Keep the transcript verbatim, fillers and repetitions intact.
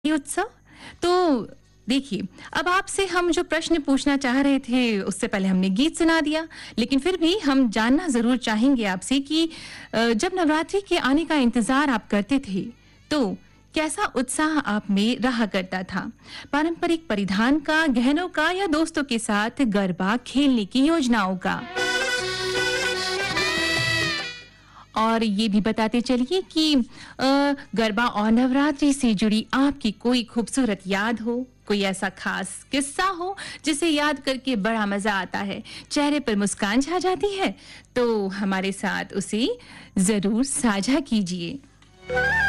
ये उत्सव तो देखिए, अब आपसे हम जो प्रश्न पूछना चाह रहे थे, उससे पहले हमने गीत सुना दिया, लेकिन फिर भी हम जानना ज़रूर चाहेंगे आपसे कि अ, जब नवरात्रि के आने का इंतज़ार आप करते थे, तो कैसा उत्साह आप में रहा करता था? पारंपरिक परिधान का, गहनों का या दोस्तों के साथ गरबा खेलने की योजनाओं का? और ये भी बताते चलिए कि अ, गरबा और नवरात्रि से जुड़ी आपकी कोई खूबसूरत याद हो, कोई ऐसा खास किस्सा हो जिसे याद करके बड़ा मजा आता है, चेहरे पर मुस्कान छा जाती है, तो हमारे साथ उसे जरूर साझा कीजिए।